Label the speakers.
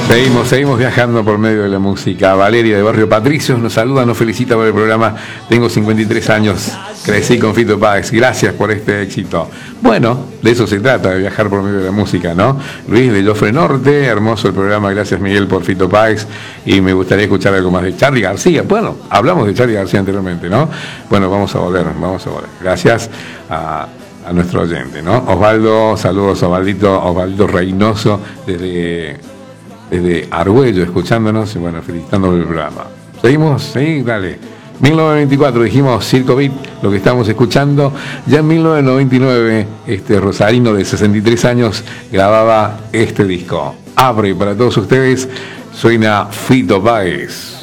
Speaker 1: Seguimos viajando por medio de la música. Valeria de Barrio Patricios nos saluda, nos felicita por el programa. Tengo 53 años, crecí con Fito Páez. Gracias por este éxito. Bueno, de eso se trata, de viajar por medio de la música, ¿no? Luis de Jofre Norte, hermoso el programa, gracias Miguel por Fito Páez. Y me gustaría escuchar algo más de Charly García. Bueno, hablamos de Charly García anteriormente, ¿no? Bueno, vamos a volver. Gracias a nuestro oyente, ¿no? Osvaldo, saludos Osvaldito Reynoso desde Argüello, escuchándonos y bueno, felicitando por el programa. ¿Seguimos? Sí, dale. 1994 dijimos Circo Beat, lo que estamos escuchando. Ya en 1999, este rosarino de 63 años grababa este disco. Abre para todos ustedes, suena Fito Páez.